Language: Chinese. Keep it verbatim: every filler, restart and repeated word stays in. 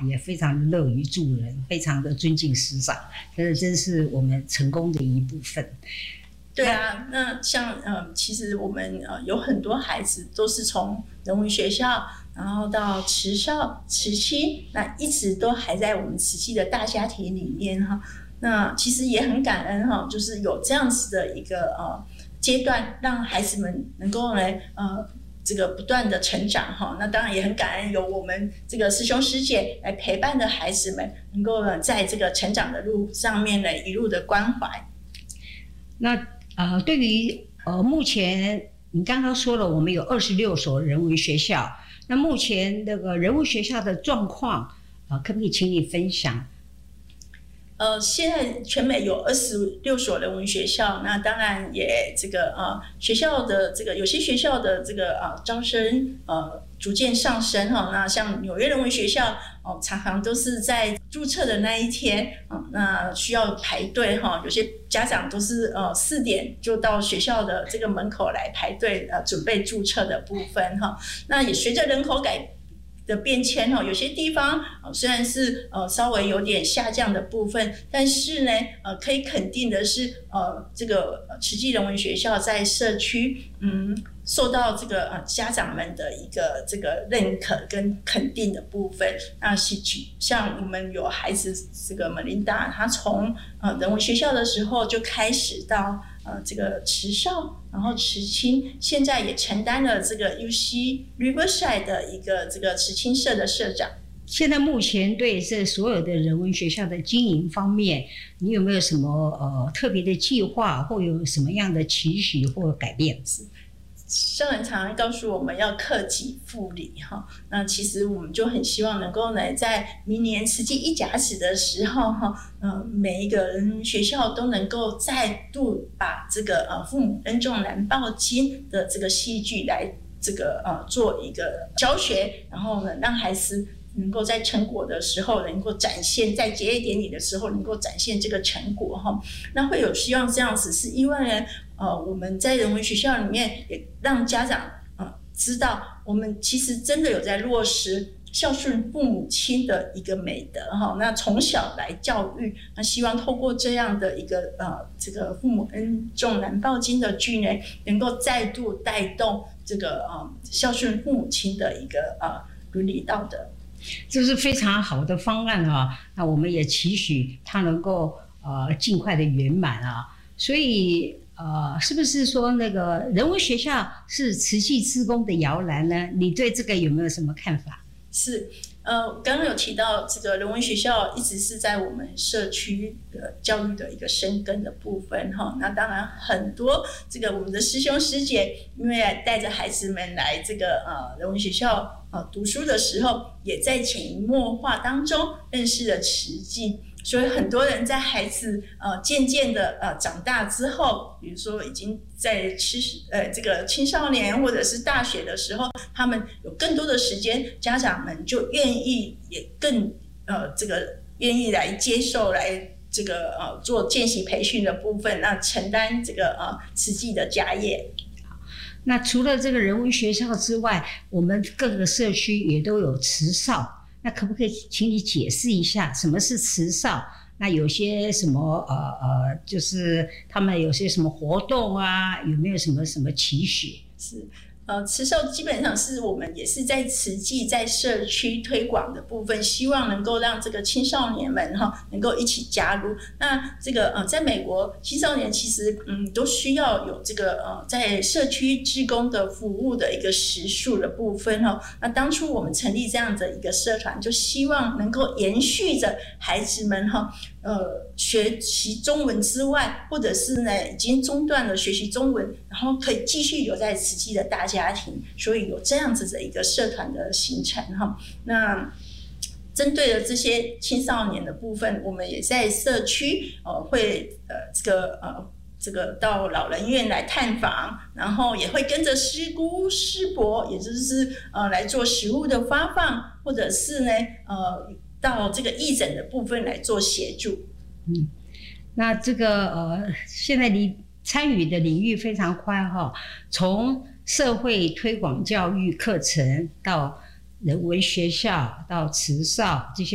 也非常的乐于助人，非常的尊敬师长，这真是我们成功的一部分。 对啊，那像呃，其实我们呃有很多孩子都是从人文学校，然后到慈少、慈青，那一直都还在我们慈济的大家庭里面哈。那其实也很感恩哈，就是有这样子的一个呃阶段，让孩子们能够来呃这个不断的成长哈。那当然也很感恩有我们这个师兄师姐来陪伴的孩子们，能够在这个成长的路上面呢一路的关怀。 那呃，对于呃目前你刚刚说了，我们有二十六所人文学校，那目前那个人文学校的状况，呃，可不可以请你分享？ 呃，现在全美有二十六所人文学校，那当然也这个呃学校的这个有些学校的这个呃招生呃逐渐上升哈，那像纽约人文学校哦，常常都是在注册的那一天啊、呃，那需要排队哈，有些家长都是呃四点就到学校的这个门口来排队呃准备注册的部分哈，那也随着人口改的变迁哈，有些地方呃虽然是呃稍微有点下降的部分，但是呢呃可以肯定的是呃这个慈济人文学校在社区嗯受到这个呃家长们的一个这个认可跟肯定的部分。那是像我们有孩子这个 Melinda， 她从呃人文学校的时候就开始到呃这个慈少，然后慈青，现在也承担了这个 U C Riverside 的一个这个慈青社的社长。 现在目前对这所有的人文学校的经营方面，你有没有什么呃特别的计划，或有什么样的期许或改变？ 上人常常告诉我们要克己复礼哈，那其实我们就很希望能够呢，在明年慈济一甲子的时候哈，呃，每一个人学校都能够再度把这个呃父母恩重难报经的这个戏剧来这个呃做一个教学，然后呢让孩子能够在成果的时候能够展现，在结业典礼的时候能够展现这个成果哈。那会有希望这样子，是因为呢，呃，我们在人文学校里面也让家长呃知道，我们其实真的有在落实孝顺父母亲的一个美德哈。那从小来教育，那希望透过这样的一个呃这个父母恩重难报经的剧呢，能够再度带动这个呃孝顺父母亲的一个呃伦理道德。 这是非常好的方案啊！那我们也期许它能够呃尽快的圆满啊。所以呃，是不是说那个人文学校是慈济志工的摇篮呢？你对这个有没有什么看法？ 是，呃，刚刚有提到这个人文学校一直是在我们社区的教育的一个深耕的部分哈。那当然很多这个我们的师兄师姐，因为带着孩子们来这个呃人文学校呃读书的时候，也在潜移默化当中认识了慈济。所以很多人在孩子呃渐渐的呃长大之后，比如说已经在吃呃这个青少年或者是大学的时候，他们有更多的时间，家长们就愿意也更呃这个愿意来接受来这个呃做见习培训的部分，那承担这个呃慈济的家业。 那除了这个人文学校之外，我们各个社区也都有慈少。那可不可以请你解释一下什么是慈少？那有些什么呃呃，就是他们有些什么活动啊？有没有什么什么期许？ 是。呃，慈少基本上是我们也是在慈济在社区推广的部分，希望能够让这个青少年们哈能够一起加入。那这个呃，在美国青少年其实嗯都需要有这个呃在社区志工的服务的一个时数的部分哈。那当初我们成立这样的一个社团，就希望能够延续着孩子们哈。呃，学习中文之外，或者是呢已经中断了学习中文，然后可以继续留在慈济的大家庭，所以有这样子的一个社团的形成哈。那针对了这些青少年的部分，我们也在社区呃会呃这个呃这个到老人院来探访，然后也会跟着师姑师伯，也就是呃来做食物的发放，或者是呢呃。到这个义诊的部分来做协助。 嗯，那这个呃，现在你参与的领域非常宽哈，从社会推广教育课程到人文学校到慈少这些。